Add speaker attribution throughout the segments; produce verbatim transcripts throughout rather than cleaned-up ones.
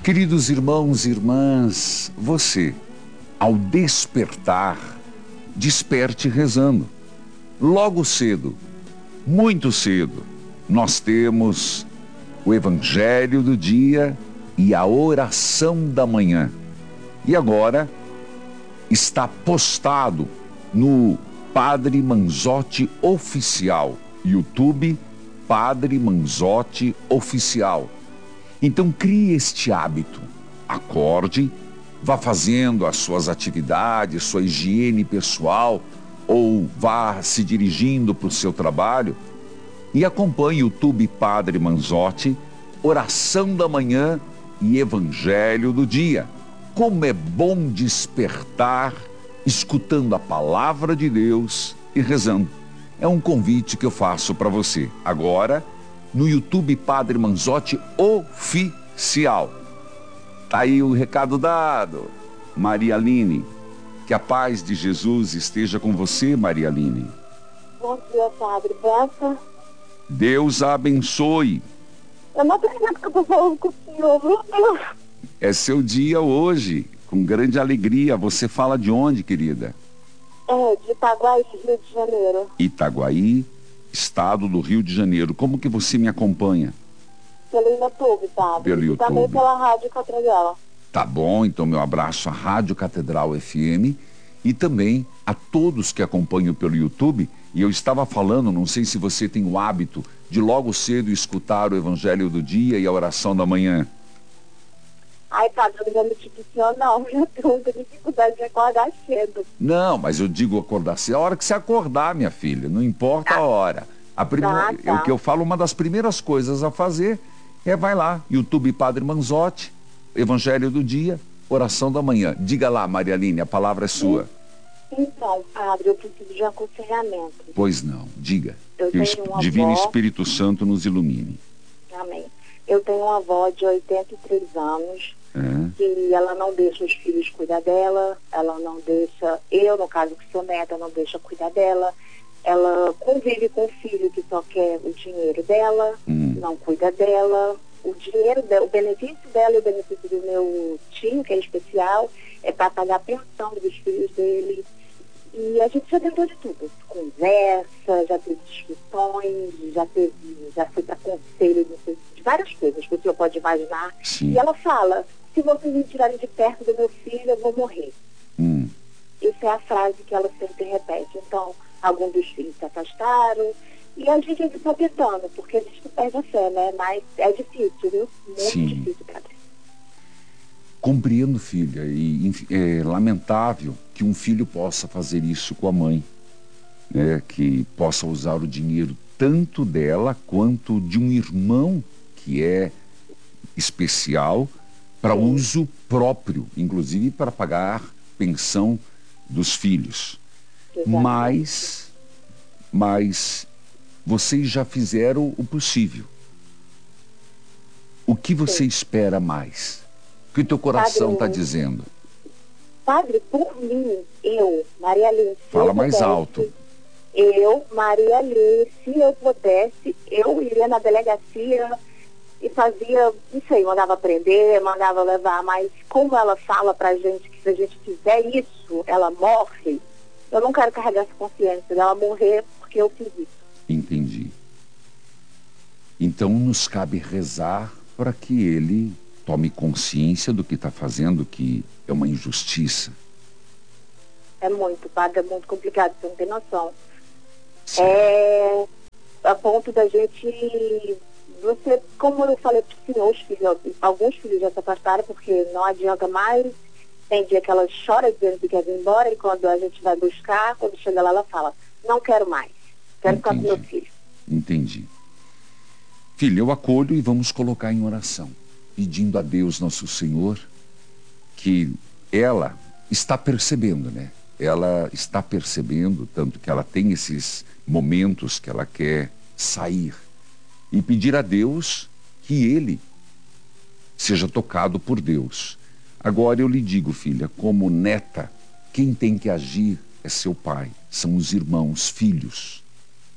Speaker 1: Queridos irmãos e irmãs, você, ao despertar, desperte rezando. Logo cedo, muito cedo, nós temos o Evangelho do dia e a oração da manhã. E agora está postado no Padre Manzotti Oficial, YouTube, Padre Manzotti Oficial. Então crie este hábito, acorde, vá fazendo as suas atividades, sua higiene pessoal, ou vá se dirigindo para o seu trabalho e acompanhe o YouTube Padre Manzotti, oração da manhã e evangelho do dia. Como é bom despertar escutando a palavra de Deus e rezando. É um convite que eu faço para você. Agora, no YouTube Padre Manzotti Oficial. Tá aí o recado dado, Maria Aline. Que a paz de Jesus esteja com você, Maria Aline.
Speaker 2: Bom dia, Padre. Benção.
Speaker 1: Deus a abençoe.
Speaker 2: Eu não acredito que eu tô falando com o senhor, meu Deus.
Speaker 1: É seu dia hoje, com grande alegria. Você fala de onde, querida?
Speaker 2: É, de Itaguaí, Rio de Janeiro.
Speaker 1: Itaguaí, estado do Rio de Janeiro. Como que você me acompanha?
Speaker 2: Pelo YouTube, Padre.
Speaker 1: Pelo YouTube.
Speaker 2: Também pela Rádio Catedral.
Speaker 1: Tá bom, então meu abraço à Rádio Catedral F M e também a todos que acompanham pelo YouTube. E eu estava falando, não sei se você tem o hábito de logo cedo escutar o Evangelho do dia e a oração da manhã.
Speaker 2: Ai, Padre, eu não me digo o senhor, não. Já tenho muita dificuldade de acordar cedo.
Speaker 1: Não, mas eu digo acordar cedo. A hora que você acordar, minha filha, não importa a hora. A prime...
Speaker 2: Tá, tá.
Speaker 1: O que eu falo, uma das primeiras coisas a fazer é vai lá, YouTube Padre Manzotti, Evangelho do dia, oração da manhã. Diga lá, Maria Aline, a palavra é sua.
Speaker 2: Então, Padre, eu preciso de aconselhamento.
Speaker 1: Pois não, diga.
Speaker 2: Eu
Speaker 1: Que o
Speaker 2: tenho uma
Speaker 1: Divino
Speaker 2: avó.
Speaker 1: Espírito Santo nos ilumine.
Speaker 2: Amém. Eu tenho uma avó de oitenta e três anos,
Speaker 1: É.
Speaker 2: que ela não deixa os filhos cuidar dela, ela não deixa, eu, no caso que sou neta, não deixa cuidar dela. Ela convive com o filho que só quer o dinheiro dela,
Speaker 1: Hum.
Speaker 2: não cuida dela. O dinheiro dela, o benefício dela e o benefício do meu tio, que é especial, é para pagar a pensão dos filhos dele. E a gente já tentou de tudo. Conversa, já teve discussões, já teve, já foi para conselho de, de várias coisas que o senhor pode imaginar.
Speaker 1: Sim.
Speaker 2: E ela fala, se vocês me tirarem de perto do meu filho, eu vou morrer.
Speaker 1: Hum.
Speaker 2: Essa é a frase que ela sempre repete. Então, alguns dos filhos se afastaram. E a gente está tentando, porque a gente não perde a fé, né? Mas é difícil, viu? Muito
Speaker 1: Sim.
Speaker 2: difícil, Padre.
Speaker 1: Compreendo, filha, e inf- é lamentável que um filho possa fazer isso com a mãe, né? Que possa usar o dinheiro tanto dela quanto de um irmão que é especial para
Speaker 2: Sim.
Speaker 1: uso próprio, inclusive para pagar pensão dos filhos.
Speaker 2: Exatamente.
Speaker 1: Mas, mas vocês já fizeram o possível. O que você
Speaker 2: Sim.
Speaker 1: espera mais? O que o teu coração está
Speaker 2: Padre,
Speaker 1: dizendo?
Speaker 2: Padre, por mim, eu, Maria Alice, se
Speaker 1: Fala
Speaker 2: eu
Speaker 1: mais
Speaker 2: pudesse,
Speaker 1: alto.
Speaker 2: Eu, Maria Alice, se eu pudesse, eu iria na delegacia e fazia, não sei, mandava prender, mandava levar, mas como ela fala pra gente que se a gente fizer isso, ela morre, eu não quero carregar essa consciência dela morrer porque eu fiz isso.
Speaker 1: Entendi. Então nos cabe rezar para que ele tome consciência do que está fazendo, que é uma injustiça.
Speaker 2: É muito, Padre, é muito complicado, você não tem noção.
Speaker 1: Sim.
Speaker 2: É a ponto da gente, você, como eu falei para o senhor, os filhos, alguns filhos já se afastaram porque não adianta mais. Tem dia que ela chora dizendo que quer vir embora e quando a gente vai buscar, quando chega lá ela fala, não quero mais, quero ficar com
Speaker 1: Entendi.
Speaker 2: meu filho.
Speaker 1: Entendi. Filho, eu acolho e vamos colocar em oração, pedindo a Deus nosso Senhor que ela está percebendo, né? Ela está percebendo, tanto que ela tem esses momentos que ela quer sair e pedir a Deus que ele seja tocado por Deus. Agora eu lhe digo, filha, como neta, quem tem que agir é seu pai, são os irmãos, filhos.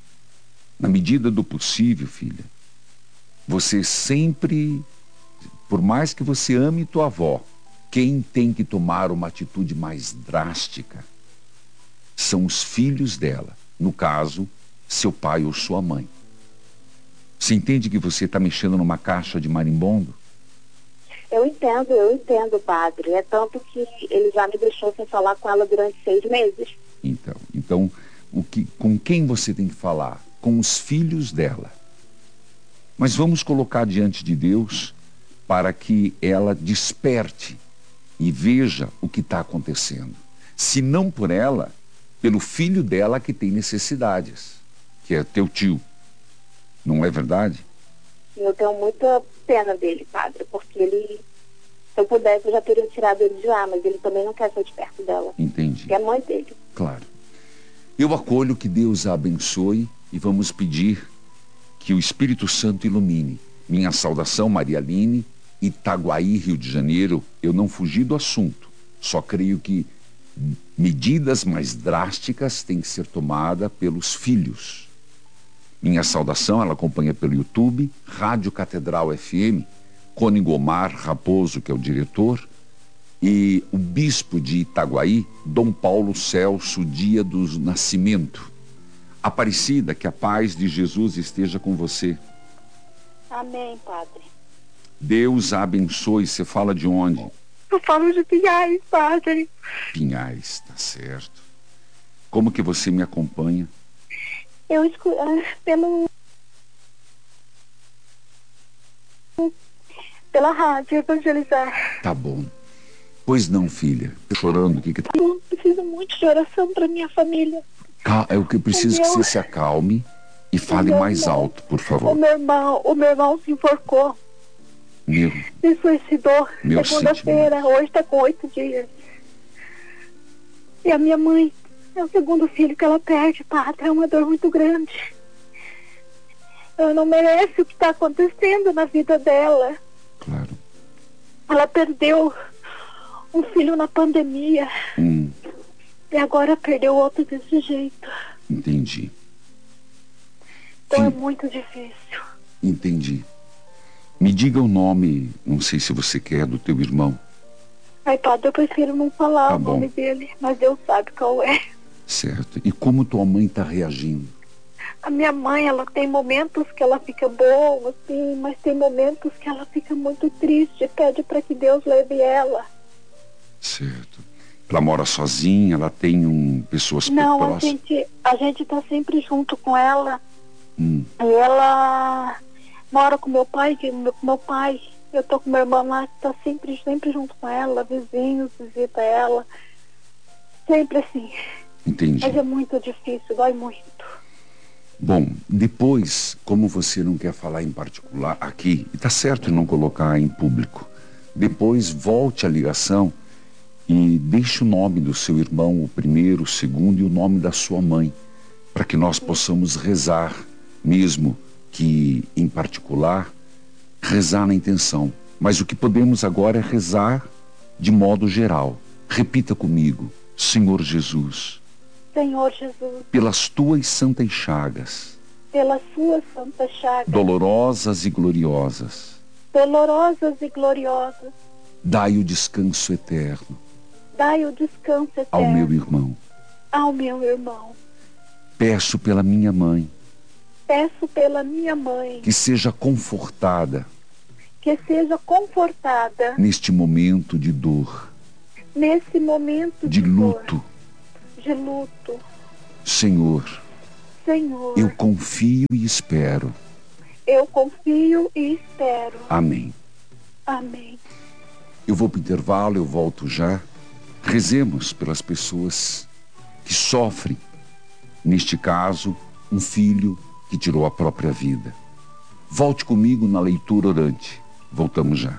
Speaker 1: Na medida do possível, filha, você sempre por mais que você ame tua avó, quem tem que tomar uma atitude mais drástica são os filhos dela. No caso, seu pai ou sua mãe. Você entende que você está mexendo numa caixa de marimbondo?
Speaker 2: Eu entendo, eu entendo, padre. É tanto que ele já me deixou sem falar com ela durante seis meses.
Speaker 1: Então, então o que, com quem você tem que falar? Com os filhos dela. Mas vamos colocar diante de Deus para que ela desperte e veja o que está acontecendo. Se não por ela, pelo filho dela que tem necessidades, que é teu tio. Não é verdade?
Speaker 2: Eu tenho muita pena dele, padre, porque ele, se eu pudesse, eu já teria tirado ele de lá, mas ele também não quer ser de perto dela.
Speaker 1: Entendi.
Speaker 2: Que é a mãe dele.
Speaker 1: Claro. Eu acolho, que Deus a abençoe, e vamos pedir que o Espírito Santo ilumine. Minha saudação, Maria Aline, Itaguaí, Rio de Janeiro. Eu não fugi do assunto, só creio que medidas mais drásticas têm que ser tomadas pelos filhos. Minha saudação, ela acompanha pelo YouTube, Rádio Catedral F M, Cone Gomar Raposo, que é o diretor, e o bispo de Itaguaí, Dom Paulo Celso Dia do Nascimento. Aparecida, que a paz de Jesus esteja com você.
Speaker 2: Amém, padre.
Speaker 1: Deus a abençoe. Você fala de onde?
Speaker 2: Eu falo de Pinhais, padre.
Speaker 1: Pinhais, tá certo. Como que você me acompanha?
Speaker 2: Eu escuto pelo pela rádio Evangelizar.
Speaker 1: Tá bom. Pois não, filha. Tô chorando. O que que tá?
Speaker 2: Eu preciso muito de oração para minha família.
Speaker 1: Cal... É o que eu preciso,
Speaker 2: o meu...
Speaker 1: que você se acalme e fale mais
Speaker 2: irmão,
Speaker 1: alto, por favor.
Speaker 2: O meu irmão, o meu irmão se enforcou.
Speaker 1: Meu...
Speaker 2: Se suicidou.
Speaker 1: Meu
Speaker 2: segunda-feira. Hoje está com oito dias. E a minha mãe é o segundo filho que ela perde, padre. É uma dor muito grande. Ela não merece o que está acontecendo na vida dela.
Speaker 1: Claro.
Speaker 2: Ela perdeu um filho na pandemia.
Speaker 1: Hum.
Speaker 2: E agora perdeu outro desse jeito.
Speaker 1: Entendi.
Speaker 2: Então
Speaker 1: Sim.
Speaker 2: É muito difícil.
Speaker 1: Entendi. Me diga o nome, não sei se você quer, do teu irmão.
Speaker 2: Ai, padre, eu prefiro não falar
Speaker 1: Tá
Speaker 2: o
Speaker 1: bom.
Speaker 2: nome dele, mas Deus sabe qual é.
Speaker 1: Certo. E como tua mãe está reagindo?
Speaker 2: A minha mãe, ela tem momentos que ela fica boa, assim, mas tem momentos que ela fica muito triste, pede para que Deus leve ela.
Speaker 1: Certo. Ela mora sozinha, ela tem um, pessoas
Speaker 2: Não, a
Speaker 1: próximas?
Speaker 2: gente, a gente tá sempre junto com ela.
Speaker 1: Hum.
Speaker 2: E ela mora com meu pai, que meu, meu pai, eu tô com meu irmão lá, tá sempre, sempre junto com ela, vizinhos, visita ela. Sempre assim.
Speaker 1: Entendi.
Speaker 2: Mas é muito difícil, dói muito.
Speaker 1: Bom, depois, como você não quer falar em particular aqui, e tá certo em não colocar em público, depois volte a ligação e deixe o nome do seu irmão, o primeiro, o segundo, e o nome da sua mãe, para que nós possamos rezar, mesmo que em particular, rezar na intenção. Mas o que podemos agora é rezar de modo geral. Repita comigo: Senhor Jesus,
Speaker 2: Senhor Jesus,
Speaker 1: pelas tuas santas chagas,
Speaker 2: pelas suas santas chagas,
Speaker 1: dolorosas e gloriosas,
Speaker 2: dolorosas e gloriosas,
Speaker 1: dai o descanso eterno
Speaker 2: dai o descanso eterno
Speaker 1: ao meu irmão.
Speaker 2: ao meu irmão.
Speaker 1: Peço pela minha mãe,
Speaker 2: Peço pela minha mãe,
Speaker 1: que seja confortada
Speaker 2: que seja confortada
Speaker 1: neste momento de dor,
Speaker 2: nesse momento
Speaker 1: de
Speaker 2: de dor,
Speaker 1: luto.
Speaker 2: de luto.
Speaker 1: Senhor,
Speaker 2: Senhor,
Speaker 1: eu confio e espero.
Speaker 2: eu confio e espero.
Speaker 1: Amém.
Speaker 2: Amém.
Speaker 1: Eu vou para o intervalo, eu volto já. Rezemos pelas pessoas que sofrem, neste caso, um filho que tirou a própria vida. Volte comigo na leitura orante. Voltamos já.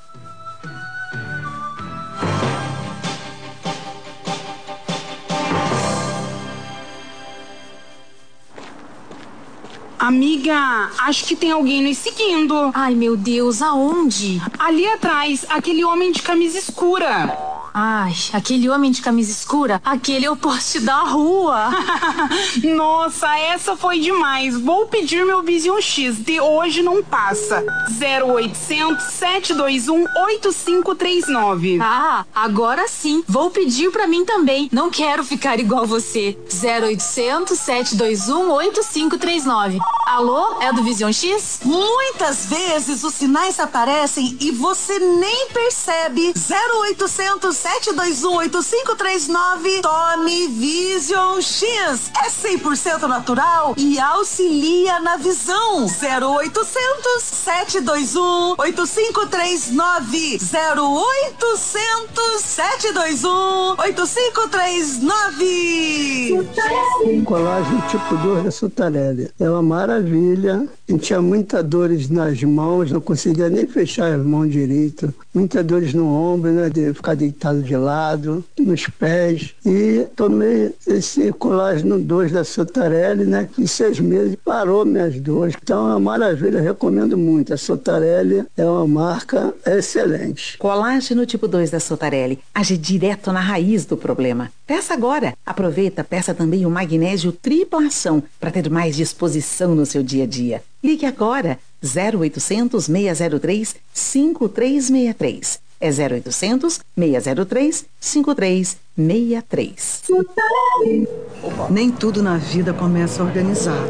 Speaker 3: Amiga, acho que tem alguém nos seguindo.
Speaker 4: Ai, meu Deus, aonde?
Speaker 3: Ali atrás, aquele homem de camisa escura.
Speaker 4: Ai, aquele homem de camisa escura, aquele é o poste da rua.
Speaker 3: Nossa, essa foi demais. Vou pedir meu Vision X. De hoje não passa. zero oitocentos, sete dois um, oito cinco três nove.
Speaker 4: Ah, agora sim. Vou pedir pra mim também. Não quero ficar igual você. zero oitocentos, sete dois um, oito cinco três nove. Alô, é do Vision X?
Speaker 5: Muitas vezes os sinais aparecem e você nem percebe. zero oitocentos, sete dois um, oito cinco três nove. Tome Vision X. É cem por cento natural e auxilia na visão. zero oitocentos, sete dois um, oito cinco três nove. zero oitocentos, sete dois um, oito cinco três nove.
Speaker 6: Colagem tipo dois da Sotarelli. É uma maravilha. Eu tinha muitas dores nas mãos, não conseguia nem fechar as mãos direito. Muitas dores no ombro, né? De ficar deitado de lado, nos pés. E tomei esse colágeno dois da Sotarelli, né? Que em seis meses parou minhas dores. Então é uma maravilha, eu recomendo muito. A Sotarelli é uma marca excelente.
Speaker 7: Colágeno tipo dois da Sotarelli age direto na raiz do problema. Peça agora. Aproveita, peça também o magnésio tripla ação para ter mais disposição no seu dia a dia. Ligue agora, zero oitocentos, seis zero três, cinco três seis três. É zero oitocentos, seis zero três, cinco três seis três.
Speaker 8: Nem tudo na vida começa organizado.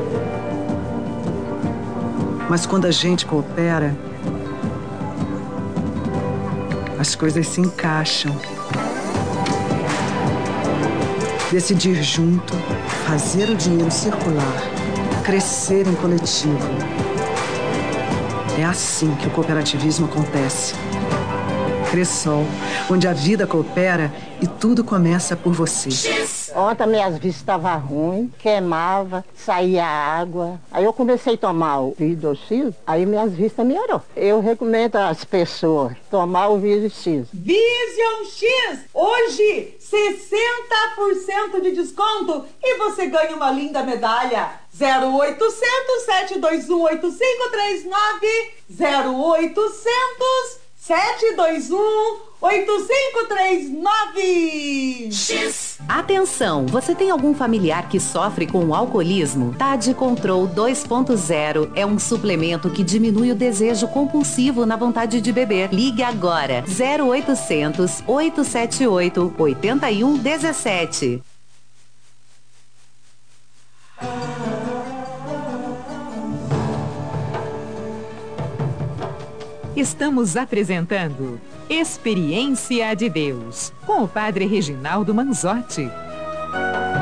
Speaker 8: Mas quando a gente coopera, as coisas se encaixam. Decidir junto, fazer o dinheiro circular, crescer em coletivo. É assim que o cooperativismo acontece. Cressol, onde a vida coopera e tudo começa por você.
Speaker 9: Ontem minhas vistas estavam ruins, queimava, saía água. Aí eu comecei a tomar o Vision X, aí minhas vistas melhorou. Eu recomendo às pessoas tomar o Vision X.
Speaker 5: Vision X! Hoje, sessenta por cento de desconto e você ganha uma linda medalha. zero oitocentos, sete dois um, oito cinco três nove. zero oitocentos, sete dois um, oito cinco três nove.
Speaker 7: X. Atenção, você tem algum familiar que sofre com alcoolismo? Tade Control dois ponto zero é um suplemento que diminui o desejo compulsivo na vontade de beber. Ligue agora, zero oitocentos, oito sete oito, oito um um sete.
Speaker 10: Estamos apresentando Experiência de Deus, com o Padre Reginaldo Manzotti.